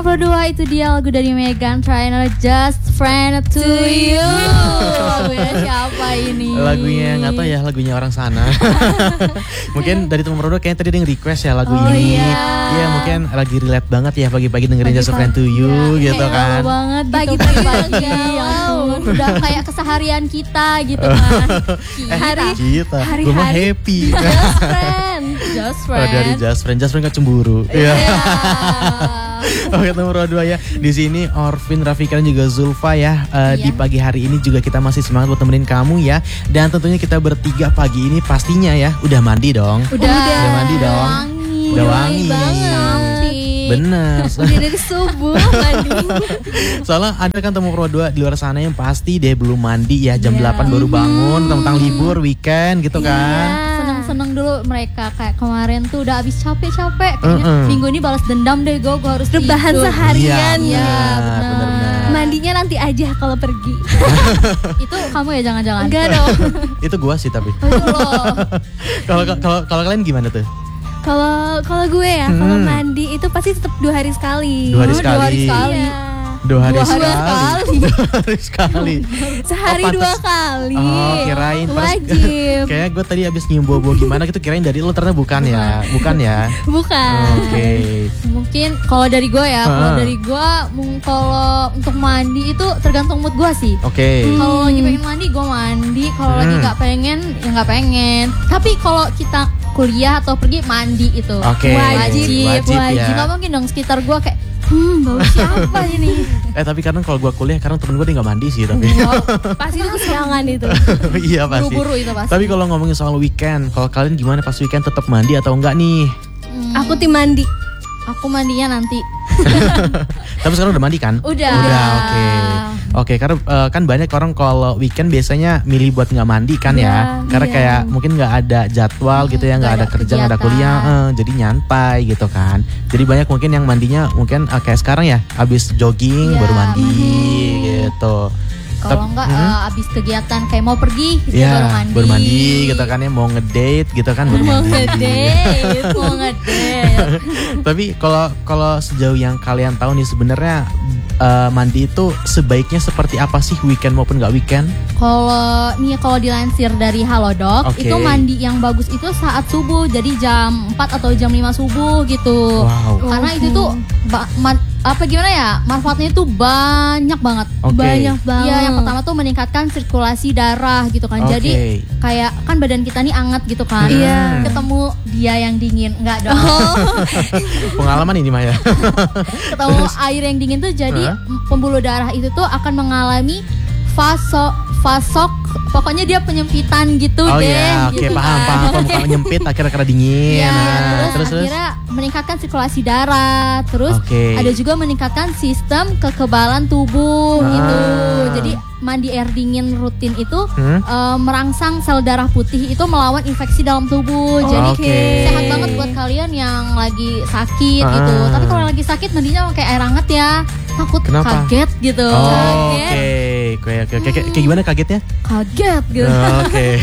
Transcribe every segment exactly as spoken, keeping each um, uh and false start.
teman berdua, itu dia lagu dari Meghan Trainor, Just Friend to You. Lagunya siapa ini? Lagunya nggak tahu ya, lagunya orang sana. Mungkin dari teman berdua kayaknya tadi ada yang request ya lagu oh, ini. Iya. Iya mungkin lagi relate banget ya pagi-pagi dengerin Just Friend to You ya, gitu kan. banget pagi-pagi. Wow. Udah kayak keseharian kita gitu kan. eh, Hari kita, gue mah happy. Just Friend, Just Friend. Oh, dari Just Friend, Just Friend gak cemburu. Iya. Yeah. Oke, nomor dua ya. Di sini Orvin, Rafika dan juga Zulfa ya. Uh, iya. Di pagi hari ini juga kita masih semangat buat temenin kamu ya. Dan tentunya kita bertiga pagi ini pastinya ya udah mandi dong. Udah, udah mandi dong. Wangi. Udah wangi. Banget. Bener. Udah dari subuh mandi. Soalnya ada kan temu pro dua di luar sana yang pasti deh belum mandi ya jam yeah. delapan baru bangun, tentang libur weekend gitu kan. Yeah. Seneng-seneng dulu mereka kayak kemarin tuh udah habis capek-capek kayaknya uh-uh. minggu ini balas dendam deh gue, gue harus rebahan tidur. seharian. Iya, ya, benar. Mandinya nanti aja kalau pergi. Itu kamu ya jangan-jangan. Enggak dong. Itu gua sih tapi. Oh, itu loh. Kalau kalau kalau kalian gimana tuh? Kalau kalau gue ya, hmm. kalau mandi itu pasti tetap dua hari sekali. Dua hari oh, sekali. Dua hari sekali. Iya. Dua hari dua sekali. Hari Dua hari sekali. Sehari oh, dua kali. Oh, kirain wajib. Kayaknya gue tadi abis nyium bobo gimana gitu, kirain dari lu, ternyata bukan ya. Bukan ya. Bukan. Oke. Okay. Mungkin kalau dari gue ya, kalau uh. dari gue kalau untuk mandi itu tergantung mood gue sih. Oke. Okay. Hmm. Kalau lagi pengen mandi gue mandi, kalau hmm. lagi nggak pengen ya nggak pengen. Tapi kalau kita kuliah atau pergi mandi itu okay. wajib, wajib, wajib. Ya. Gak mungkin dong sekitar gue kayak hmm bau siapa ini. Eh tapi kadang kalau gue kuliah, kadang temen gue dia nggak mandi sih tapi. Oh, pasti itu kesiangan itu. Iya pasti. Buru-buru itu pasti. Tapi kalau ngomongin soal weekend, kalau kalian gimana pas weekend, tetap mandi atau enggak nih? Hmm. Aku tim mandi. Aku mandinya nanti. Tapi sekarang udah mandi kan? Udah. Udah, oke. Okay. Oke, okay, karena uh, kan banyak orang kalau weekend biasanya milih buat nggak mandi kan ya, ya? Karena iya. kayak mungkin nggak ada jadwal hmm, gitu ya, nggak ada, ada kerja, nggak ada kuliah, uh, jadi nyantai gitu kan. Jadi banyak mungkin yang mandinya mungkin uh, kayak sekarang ya, abis jogging ya, baru mandi hmm. gitu. Kalau enggak hmm? uh, abis kegiatan kayak mau pergi gitu ya, baru mandi. Baru mandi gitu kan ya, mau ngedate gitu kan baru mau mandi. ngedate, mau ngedate. Tapi kalau kalau sejauh yang kalian tahu nih sebenarnya uh, mandi itu sebaiknya seperti apa sih, weekend maupun nggak weekend? Kalau nih kalau dilansir dari Halodoc, okay. itu mandi yang bagus itu saat subuh, jadi jam empat atau jam lima subuh gitu. Wow. Karena oh. itu tuh ba- ma- apa gimana ya, manfaatnya itu banyak banget. Okay. Banyak banget. Iya, yang pertama tuh meningkatkan sirkulasi darah gitu kan. Okay. Jadi kayak kan badan kita nih anget gitu kan. Iya. Hmm. Ketemu dia yang dingin, enggak dong. Pengalaman ini Maya. Ketemu air yang dingin tuh jadi huh? pembuluh darah itu tuh akan mengalami vaso vasok, pokoknya dia penyempitan gitu oh, deh. Oh iya, oke okay, gitu paham kan. paham. Muka menyempit akhirnya karena dingin. Ya, nah, terus, terus akhirnya terus? meningkatkan sirkulasi darah. Terus okay. ada juga meningkatkan sistem kekebalan tubuh ah. gitu. Jadi mandi air dingin rutin itu hmm? uh, merangsang sel darah putih itu melawan infeksi dalam tubuh. Oh, jadi okay. sehat banget buat kalian yang lagi sakit ah. gitu. Tapi kalau lagi sakit mandinya kayak air hangat ya. Takut Kenapa? kaget gitu. Oh, kaget. Oke, okay. kayak kayak kayak kayak gimana kagetnya? Kaget gitu. Oh, oke. Okay.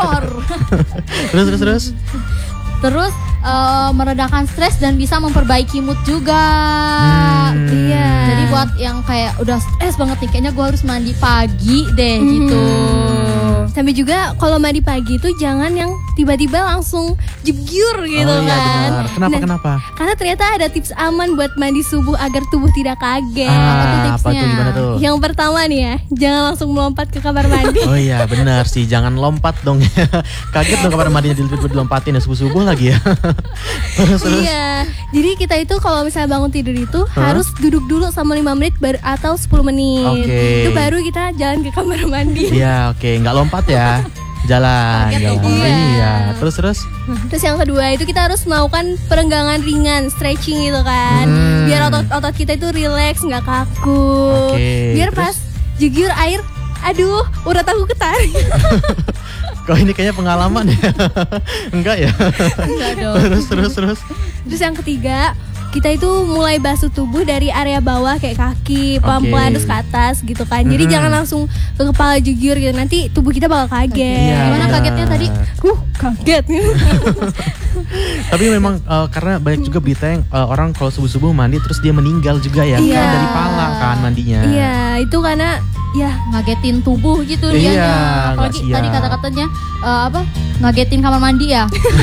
terus terus terus. Terus uh, meredakan stres dan bisa memperbaiki mood juga. Hmm. Iya. Jadi buat yang kayak udah stres banget nih, kayaknya gue harus mandi pagi deh hmm. gitu. Sampai juga kalau mandi pagi itu jangan yang tiba-tiba langsung jebyur gitu oh, iya, kan. Benar. Kenapa nah, kenapa? Karena ternyata ada tips aman buat mandi subuh agar tubuh tidak kaget. Ah, apa tuh gimana tuh? Yang pertama nih ya, jangan langsung melompat ke kamar mandi. Oh iya benar sih, jangan lompat dong. Kaget dong kamar mandinya dilompatin ya subuh-subuh lagi ya. terus, terus. Iya. Jadi kita itu kalau misalnya bangun tidur itu huh? harus duduk dulu sama lima menit baru atau sepuluh menit. Okay. Itu baru kita jalan ke kamar mandi. Iya, oke, okay. Nggak lompat ya. Jalan, jalan. Iya. iya. Terus terus. Terus yang kedua itu kita harus melakukan perenggangan ringan, stretching gitu kan, hmm. biar otot-otot kita itu rileks, nggak kaku. Okay. Biar terus? pas jegyur air, aduh, urat aku ketarik. Kok ini kayaknya pengalaman ya? Enggak ya? Enggak dong. Terus terus terus. Terus yang ketiga, kita itu mulai basuh tubuh dari area bawah kayak kaki, pelan-pelan Oke. terus ke atas gitu kan. Jadi Mm-mm. jangan langsung ke kepala jujur gitu. Nanti tubuh kita bakal kaget. Iya, Gimana benar. kagetnya tadi? Uh, kaget. Tapi memang uh, karena banyak juga berita yang uh, orang kalau subuh-subuh mandi terus dia meninggal juga ya, Iya. karena dari pala kan mandinya. Iya, itu karena ya Ngagetin tubuh gitu Iya, dianya. nggak Apalagi siap. tadi kata-katanya eh, apa? Ngagetin kamar mandi ya.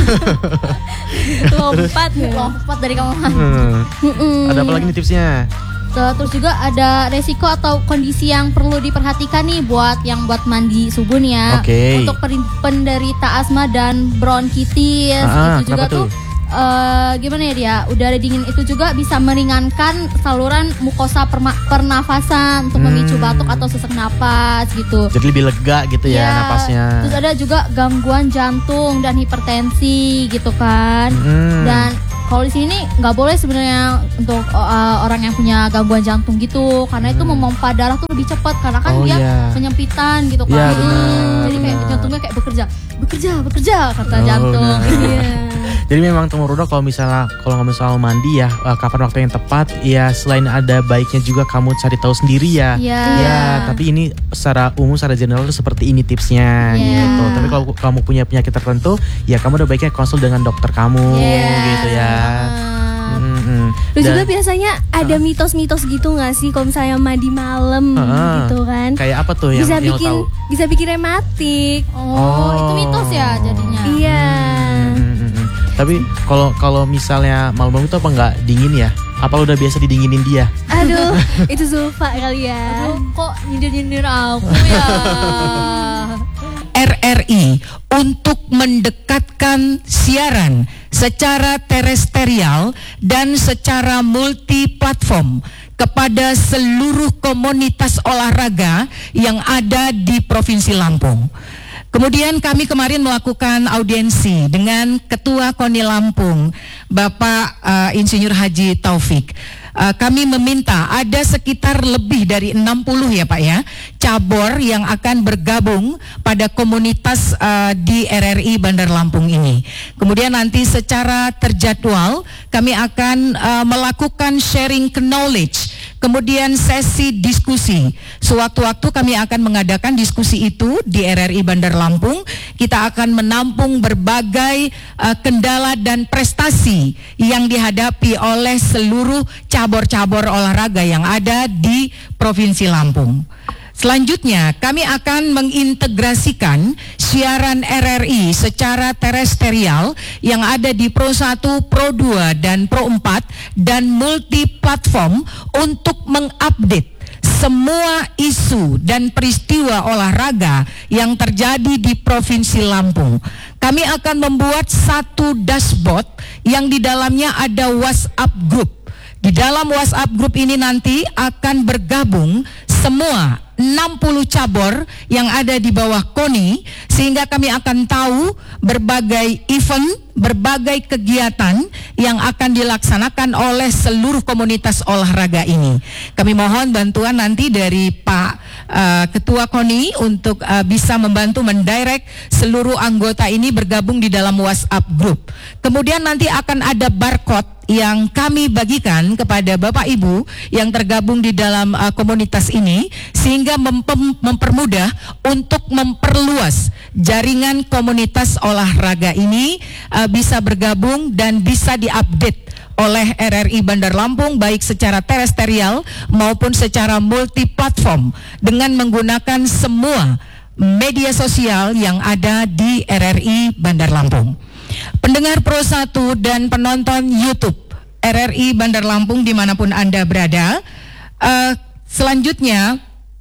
lompat ya. Lompat dari kamar mandi. Hmm. Mm-mm. Ada apa lagi nih tipsnya? Terus juga ada resiko atau kondisi yang perlu diperhatikan nih buat yang buat mandi subuh nih ya. Oke. Untuk perin- penderita asma dan bronkitis Ah, itu juga kenapa tuh tuh? eh, gimana ya dia? Udara dingin itu juga bisa meringankan saluran mukosa perma- pernafasan untuk memicu Hmm. batuk atau sesak napas gitu. Jadi lebih lega gitu ya, Ya, napasnya. Terus ada juga gangguan jantung dan hipertensi gitu kan. Hmm. Dan kalau di sini nggak boleh sebenarnya untuk uh, orang yang punya gangguan jantung gitu, karena itu memompa darah tuh lebih cepat karena kan Hmm. Oh, dia iya. penyempitan gitu Iya, kan. benar, Jadi kayak benar. jantungnya kayak bekerja, bekerja, bekerja kata Oh, jantung. benar. Iya. Jadi memang Teman Ruda kalau misalnya kalau ngomong soal mandi ya, uh, kapan waktu yang tepat ya, selain ada baiknya juga kamu cari tahu sendiri ya. Iya. Ya, tapi ini secara umum, secara general seperti ini tipsnya Iya. gitu. Tapi kalau kamu punya penyakit tertentu, ya kamu udah baiknya konsul dengan dokter kamu Iya. gitu ya. Mm-mm. Terus Dan juga biasanya ada mitos-mitos gitu nggak sih kalau misalnya mandi malam Ah. gitu kan? kayak apa tuh yang, Bisa yang lo bikin tahu? bisa bikin rematik. Oh, Oh. itu mitos ya jadinya. Iya. Mm-mm. Tapi kalau kalau misalnya malam-malam itu apa nggak dingin ya? Apa lo udah biasa didinginin dia? Aduh, itu Zulfa kali ya. Aduh, kok nyindir-nyindir aku ya? R R I untuk mendekatkan siaran secara terestrial dan secara multiplatform kepada seluruh komunitas olahraga yang ada di Provinsi Lampung. Kemudian kami kemarin melakukan audiensi dengan Ketua KONI Lampung, Bapak uh, Insinyur Haji Taufik. Uh, kami meminta ada sekitar lebih dari enam puluh ya Pak ya, cabur yang akan bergabung pada komunitas uh, di R R I Bandar Lampung ini. Kemudian nanti secara terjadwal kami akan uh, melakukan sharing knowledge, kemudian sesi diskusi. Sewaktu-waktu kami akan mengadakan diskusi itu di R R I Bandar Lampung. Kita akan menampung berbagai uh, kendala dan prestasi yang dihadapi oleh seluruh cabur-cabur olahraga yang ada di Provinsi Lampung. Selanjutnya, kami akan mengintegrasikan siaran R R I secara terestrial yang ada di Pro satu, Pro dua, dan Pro empat dan multiplatform untuk mengupdate semua isu dan peristiwa olahraga yang terjadi di Provinsi Lampung. Kami akan membuat satu dashboard yang di dalamnya ada WhatsApp group. Di dalam WhatsApp group ini nanti akan bergabung semua enam puluh cabur yang ada di bawah KONI, sehingga kami akan tahu berbagai event, berbagai kegiatan yang akan dilaksanakan oleh seluruh komunitas olahraga ini. Kami mohon bantuan nanti dari Pak uh, Ketua KONI untuk uh, bisa membantu mendirect seluruh anggota ini bergabung di dalam WhatsApp group. Kemudian nanti akan ada barcode yang kami bagikan kepada Bapak Ibu yang tergabung di dalam uh, komunitas ini, sehingga mempem, mempermudah untuk memperluas jaringan komunitas olahraga ini uh, bisa bergabung dan bisa diupdate oleh R R I Bandar Lampung baik secara terestrial maupun secara multiplatform dengan menggunakan semua media sosial yang ada di R R I Bandar Lampung. Pendengar Pro satu dan penonton YouTube R R I Bandar Lampung dimanapun Anda berada, uh, selanjutnya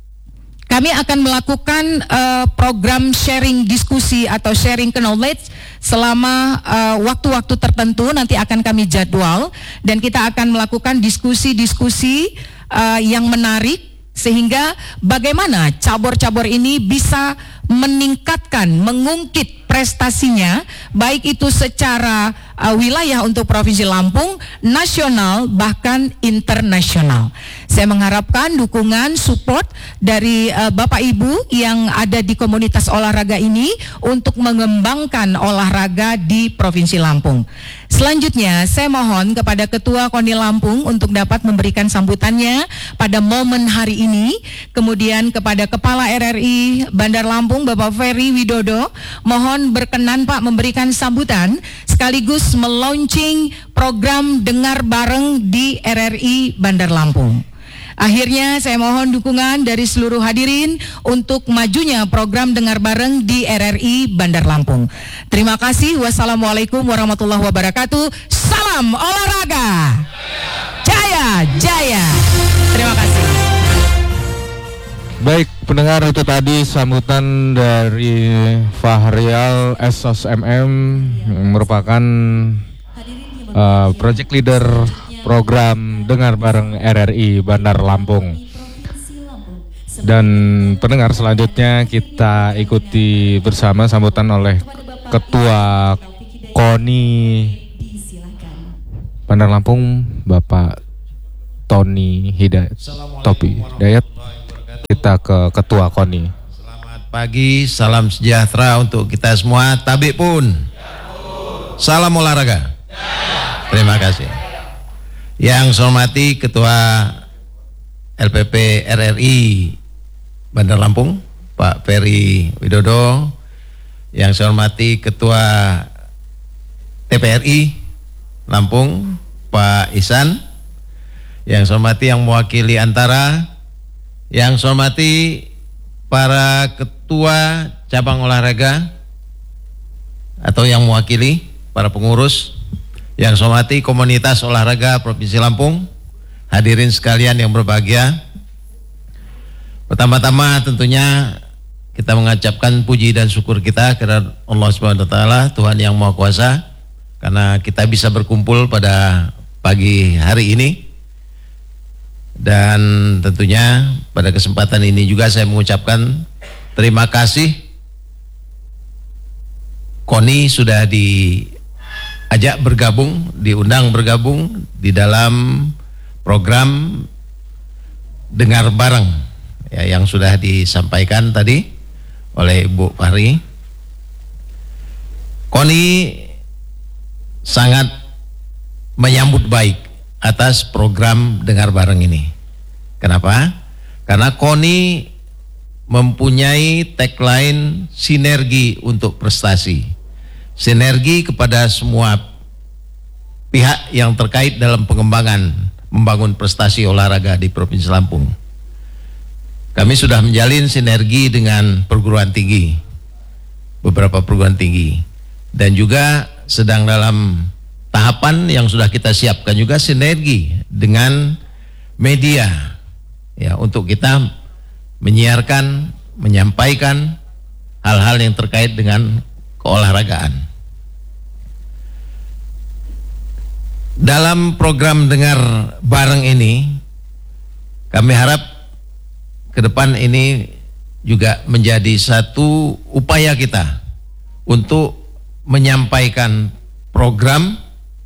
kami akan melakukan uh, program sharing diskusi atau sharing knowledge selama uh, waktu-waktu tertentu, nanti akan kami jadwal, dan kita akan melakukan diskusi-diskusi uh, yang menarik sehingga bagaimana cabur-cabur ini bisa meningkatkan, mengungkit prestasinya, baik itu secara uh, wilayah untuk Provinsi Lampung, nasional bahkan internasional. Saya mengharapkan dukungan, support dari uh, Bapak Ibu yang ada di komunitas olahraga ini untuk mengembangkan olahraga di Provinsi Lampung. Selanjutnya, saya mohon kepada Ketua KONI Lampung untuk dapat memberikan sambutannya pada momen hari ini. Kemudian kepada Kepala R R I Bandar Lampung, Bapak Ferry Widodo, mohon berkenan Pak memberikan sambutan sekaligus melaunching program Dengar Bareng di R R I Bandar Lampung. Akhirnya saya mohon dukungan dari seluruh hadirin untuk majunya program Dengar Bareng di R R I Bandar Lampung. Terima kasih. Wassalamualaikum warahmatullahi wabarakatuh. Salam olahraga. Jaya, jaya. Terima kasih. Baik, pendengar, itu tadi sambutan dari Fahrial S O S M M yang merupakan uh, project leader program Dengar Bareng R R I Bandar Lampung. Dan pendengar, selanjutnya kita ikuti bersama sambutan oleh Ketua KONI Bandar Lampung, Bapak Tony Hidayat Topi Hidayat. Kita ke Ketua KONI. Selamat pagi, salam sejahtera untuk kita semua. Tabik pun. Salam olahraga. Terima kasih. Yang saya hormati Ketua L P P R R I Bandar Lampung, Pak Ferry Widodo. Yang saya hormati Ketua T P R I Lampung, Pak Ihsan. Yang saya hormati yang mewakili Antara. Yang saya hormati para ketua cabang olahraga atau yang mewakili para pengurus. Yang saya hormati komunitas olahraga Provinsi Lampung, hadirin sekalian yang berbahagia. Pertama-tama tentunya kita mengucapkan puji dan syukur kita kepada Allah Subhanahu wa taala, Tuhan yang Maha Kuasa, karena kita bisa berkumpul pada pagi hari ini. Dan tentunya pada kesempatan ini juga saya mengucapkan terima kasih KONI sudah diajak bergabung, diundang bergabung di dalam program Dengar Bareng ya, yang sudah disampaikan tadi oleh Ibu Fahri. KONI sangat menyambut baik atas program Dengar Bareng ini. Kenapa? Karena KONI mempunyai tagline sinergi untuk prestasi. Sinergi kepada semua pihak yang terkait dalam pengembangan membangun prestasi olahraga di Provinsi Lampung. Kami sudah menjalin sinergi dengan perguruan tinggi, beberapa perguruan tinggi, dan juga sedang dalam tahapan yang sudah kita siapkan juga sinergi dengan media ya, untuk kita menyiarkan, menyampaikan hal-hal yang terkait dengan keolahragaan. Dalam program Dengar Bareng ini, kami harap ke depan ini juga menjadi satu upaya kita untuk menyampaikan program,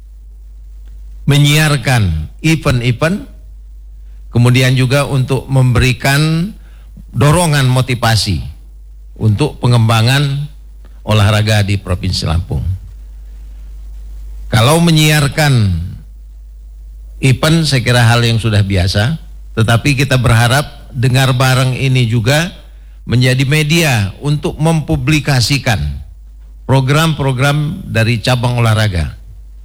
menyiarkan event-event, kemudian juga untuk memberikan dorongan motivasi untuk pengembangan olahraga di Provinsi Lampung. Kalau menyiarkan event saya kira hal yang sudah biasa, tetapi kita berharap Dengar Bareng ini juga menjadi media untuk mempublikasikan program-program dari cabang olahraga,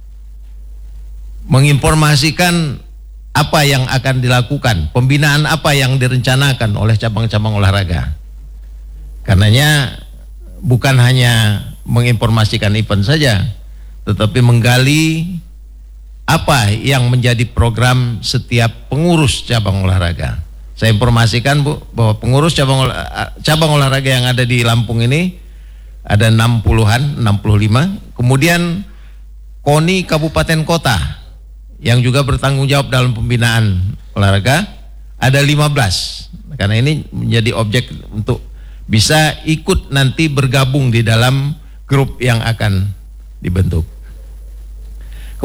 menginformasikan apa yang akan dilakukan, pembinaan apa yang direncanakan oleh cabang-cabang olahraga. Karenanya bukan hanya menginformasikan event saja, tetapi menggali apa yang menjadi program setiap pengurus cabang olahraga. Saya informasikan Bu, bahwa pengurus cabang, cabang olahraga yang ada di Lampung ini ada enam puluhan, enam puluh lima. Kemudian KONI Kabupaten Kota yang juga bertanggung jawab dalam pembinaan olahraga ada lima belas. Karena ini menjadi objek untuk bisa ikut nanti bergabung di dalam grup yang akan dibentuk.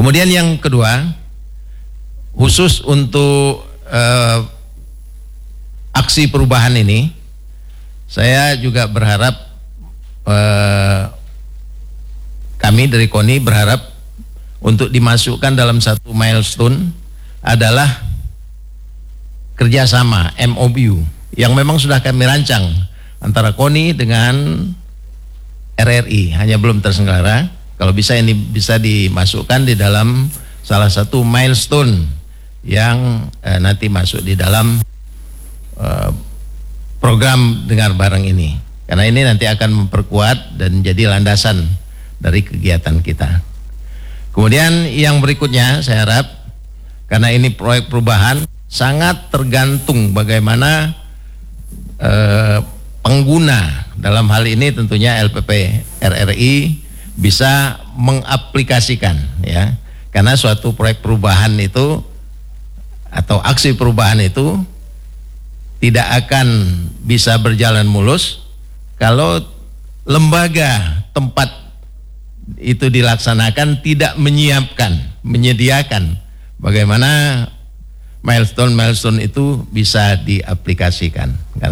Kemudian yang kedua, khusus untuk uh, aksi perubahan ini, saya juga berharap, uh, kami dari KONI berharap untuk dimasukkan dalam satu milestone adalah kerjasama M O U yang memang sudah kami rancang antara KONI dengan R R I, hanya belum terselenggara. Kalau bisa ini bisa dimasukkan di dalam salah satu milestone yang eh, nanti masuk di dalam eh, program Dengar Bareng ini, karena ini nanti akan memperkuat dan jadi landasan dari kegiatan kita. Kemudian yang berikutnya saya harap, karena ini proyek perubahan, sangat tergantung bagaimana eh, pengguna, dalam hal ini tentunya L P P R R I bisa mengaplikasikan, ya, karena suatu proyek perubahan itu atau aksi perubahan itu tidak akan bisa berjalan mulus kalau lembaga tempat itu dilaksanakan tidak menyiapkan, menyediakan bagaimana milestone-milestone itu bisa diaplikasikan.